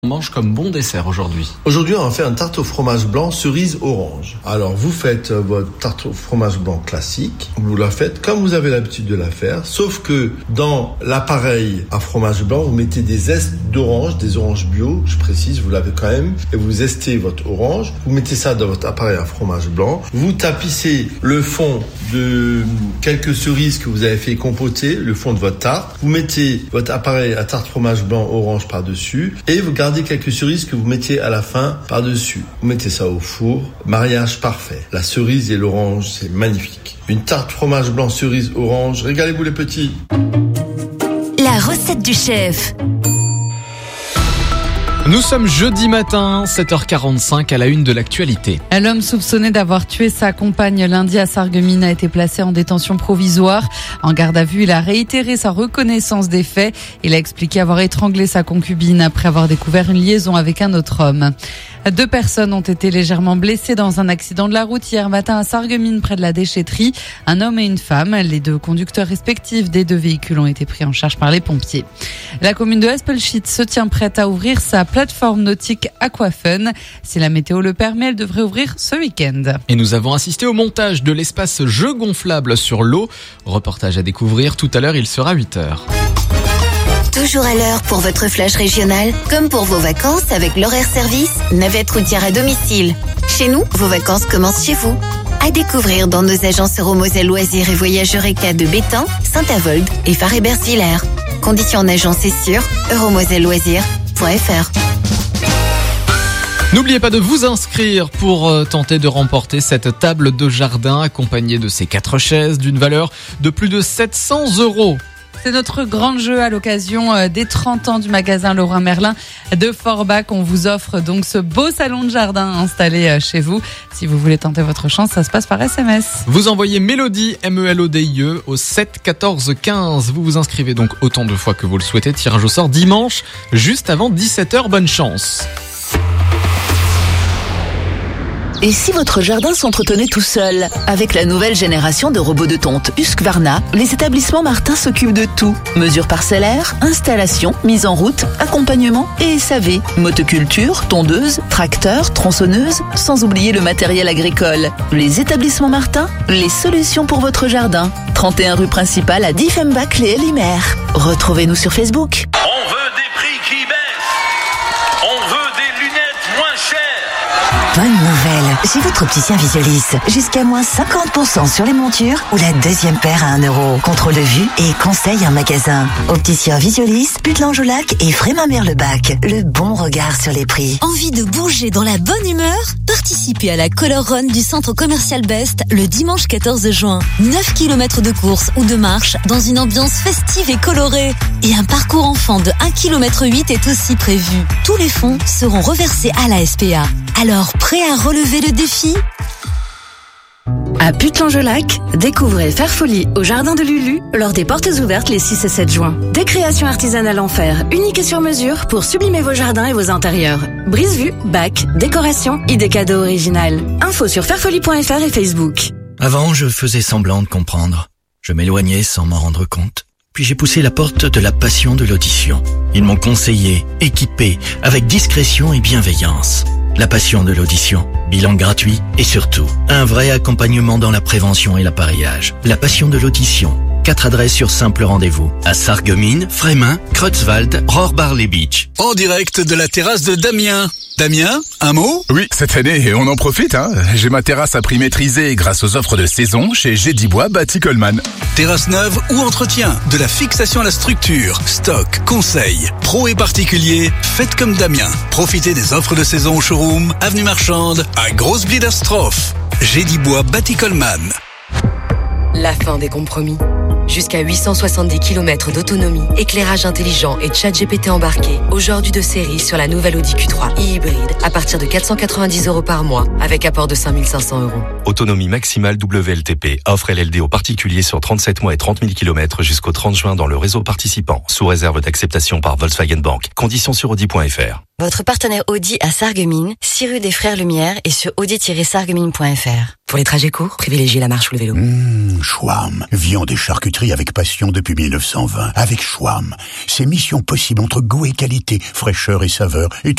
On mange comme bon dessert aujourd'hui. Aujourd'hui, on va faire une tarte au fromage blanc cerise orange. Alors, vous faites votre tarte au fromage blanc classique. Vous la faites comme vous avez l'habitude de la faire. Sauf que dans l'appareil à fromage blanc, vous mettez des zestes d'orange, des oranges bio, je précise, vous l'avez quand même. Et vous zestez votre orange. Vous mettez ça dans votre appareil à fromage blanc. Vous tapissez le fond de quelques cerises que vous avez fait compoter, le fond de votre tarte. Vous mettez votre appareil à tarte fromage blanc orange par-dessus. Et vous gardez quelques cerises que vous mettiez à la fin par-dessus. Vous mettez ça au four. Mariage parfait. La cerise et l'orange, c'est magnifique. Une tarte fromage blanc cerise orange. Régalez-vous les petits. La recette du chef. Nous sommes jeudi matin, 7h45 à la une de l'actualité. L'homme soupçonné d'avoir tué sa compagne lundi à Sarreguemines a été placé en détention provisoire. En garde à vue, il a réitéré sa reconnaissance des faits. Il a expliqué avoir étranglé sa concubine après avoir découvert une liaison avec un autre homme. 2 personnes ont été légèrement blessées dans un accident de la route hier matin à Sarreguemines près de la déchetterie. Un homme et une femme, les 2 conducteurs respectifs des 2 véhicules ont été pris en charge par les pompiers. La commune de Espelschitz se tient prête à ouvrir sa plateforme nautique Aquafun. Si la météo le permet, elle devrait ouvrir ce week-end. Et nous avons assisté au montage de l'espace jeu gonflable sur l'eau. Reportage à découvrir tout à l'heure, il sera 8h. Toujours à l'heure pour votre flash régional, comme pour vos vacances avec l'horaire service, navette routière à domicile. Chez nous, vos vacances commencent chez vous. À découvrir dans nos agences Euromoselle Loisirs et Voyage Eureka de Bétain, Saint-Avold et Faré-Bersvillers. Conditions en agence et sur euromoselleloisirs.fr. N'oubliez pas de vous inscrire pour tenter de remporter cette table de jardin accompagnée de ces 4 chaises d'une valeur de plus de 700 €. C'est notre grand jeu à l'occasion des 30 ans du magasin Leroy Merlin de Forbach. On vous offre donc ce beau salon de jardin installé chez vous. Si vous voulez tenter votre chance, ça se passe par SMS. Vous envoyez Mélodie, MELODIE au 7 14 15. Vous vous inscrivez donc autant de fois que vous le souhaitez. Tirage au sort dimanche, juste avant 17h. Bonne chance. Et si votre jardin s'entretenait tout seul? Avec la nouvelle génération de robots de tonte Husqvarna, les établissements Martin s'occupent de tout. Mesures parcellaires, installation, mise en route, accompagnement et SAV. Motoculture, tondeuse, tracteur, tronçonneuse, sans oublier le matériel agricole. Les établissements Martin, les solutions pour votre jardin. 31 rue principale à Diefenbach les Limaire. Retrouvez-nous sur Facebook. On veut des prix qui baissent. On veut des lunettes moins chères. Bonne nouvelle, chez votre opticien Visualis, jusqu'à moins 50% sur les montures ou la deuxième paire à 1 €. Contrôle de vue et conseil en magasin. Opticien Visualis, Putelange-au-Lac et Frémin-Merlebac. Le bon regard sur les prix. Envie de bouger dans la bonne humeur? Participez à la Color Run du centre commercial Best le dimanche 14 juin. 9 km de course ou de marche dans une ambiance festive et colorée. Et un parcours enfant de 1,8 km est aussi prévu. Tous les fonds seront reversés à la SPA. Alors, prêt à relever le défi? À Putelange-au-Lac, découvrez Faire Folie au Jardin de Lulu lors des portes ouvertes les 6 et 7 juin. Des créations artisanales en fer, uniques et sur mesure pour sublimer vos jardins et vos intérieurs. Brise-vue, bac, décoration, idées cadeaux originales. Info sur fairfolie.fr et Facebook. Avant, je faisais semblant de comprendre. Je m'éloignais sans m'en rendre compte. Puis j'ai poussé la porte de la passion de l'audition. Ils m'ont conseillé, équipé, avec discrétion et bienveillance. La passion de l'audition, bilan gratuit et surtout, un vrai accompagnement dans la prévention et l'appareillage. La passion de l'audition. 4 adresses sur simple rendez-vous. À Sarreguemines, Frémin, Creutzwald, Rohrbach-les-Beach. En direct de la terrasse de Damien. Damien, un mot? Oui, cette année, on en profite, hein. J'ai ma terrasse à prix maîtrisé grâce aux offres de saison chez Gédibois Bâti Coleman. Terrasse neuve ou entretien, de la fixation à la structure, stock, conseil, pro et particulier, faites comme Damien. Profitez des offres de saison au showroom, avenue Marchande, à Grosse-Bliederstroff. Gédibois Bâti Coleman. La fin des compromis. Jusqu'à 870 km d'autonomie, éclairage intelligent et ChatGPT embarqué. Aujourd'hui de série sur la nouvelle Audi Q3 e-hybride à partir de 490 € par mois avec apport de 5 500 €. Autonomie maximale WLTP. Offre LLD aux particuliers sur 37 mois et 30 000 km jusqu'au 30 juin dans le réseau participant. Sous réserve d'acceptation par Volkswagen Bank. Conditions sur Audi.fr. Votre partenaire Audi à Sarreguemines, 6 rue des Frères Lumière et sur audi-sarreguemines.fr. Pour les trajets courts, privilégiez la marche ou le vélo. Schwam. Viande et charcuterie avec passion depuis 1920. Avec Schwam. C'est mission possible entre goût et qualité, fraîcheur et saveur. Et